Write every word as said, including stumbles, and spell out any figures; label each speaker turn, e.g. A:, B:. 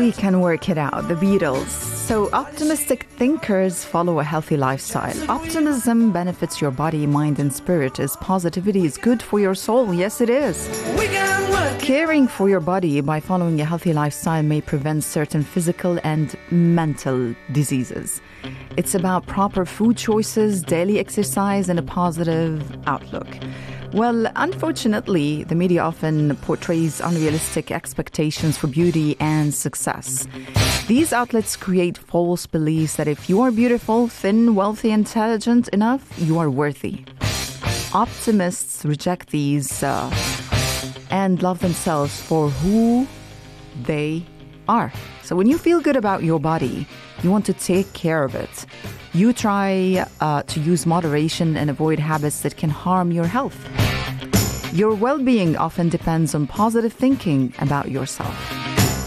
A: We can work it out, the Beatles. So optimistic thinkers follow a healthy lifestyle. Optimism benefits your body, mind, and spirit, as positivity is good for your soul. Yes, it is. We can work. Caring for your body by following a healthy lifestyle may prevent certain physical and mental diseases. It's about proper food choices, daily exercise, and a positive outlook. Well, unfortunately, the media often portrays unrealistic expectations for beauty and success. These outlets create false beliefs that if you are beautiful, thin, wealthy, intelligent enough, you are worthy. Optimists reject these uh, and love themselves for who they are. So when you feel good about your body, you want to take care of it. You try uh, to use moderation and avoid habits that can harm your health. Your well-being often depends on positive thinking about yourself.